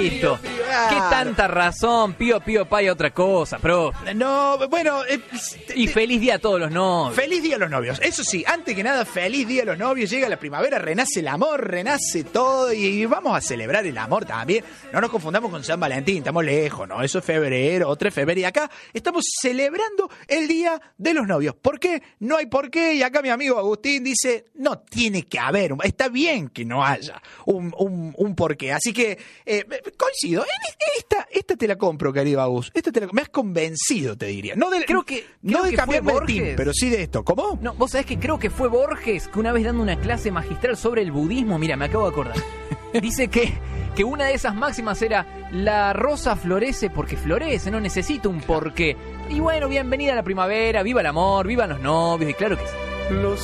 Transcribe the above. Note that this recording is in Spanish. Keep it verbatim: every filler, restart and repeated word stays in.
listo. Pío, pío, claro. ¿Qué tanta razón? Pío, pío, paya, otra cosa, profe. No, bueno... Eh, Y feliz día a todos los novios. Feliz día a los novios. Eso sí, antes que nada, feliz día a los novios. Llega la primavera, renace el amor, renace todo y vamos a celebrar el amor también. No nos confundamos con San Valentín, estamos lejos, ¿no? Eso es febrero, otro es febrero. Y acá estamos celebrando el día de los novios. ¿Por qué? No hay por qué. Y acá mi amigo Agustín dice, no tiene que haber. Está bien que no haya un, un, un porqué. Así que eh, coincido. Esta, esta te la compro, querido Agus. Esta te la, me has convencido, te diría. No del, Creo que... no creo de que cambiarme fue de team, Borges. pero sí de esto. ¿Cómo? No, vos sabés que creo que fue Borges que una vez dando una clase magistral sobre el budismo, mira, me acabo de acordar, dice que, que una de esas máximas era la rosa florece porque florece, no necesita un porqué. Y bueno, bienvenida a la primavera, viva el amor, vivan los novios, y claro que sí. Los